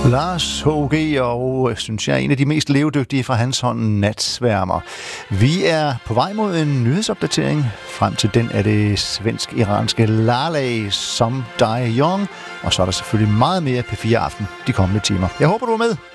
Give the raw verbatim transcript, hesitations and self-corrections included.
Lars H O G og, synes jeg, en af de mest levedygtige fra hans hånd, Natsværmer. Vi er på vej mod en nyhedsopdatering. Frem til den er det svensk-iranske Laleh Som Die Young. Og så er der selvfølgelig meget mere P fire Aften de kommende timer. Jeg håber, du er med.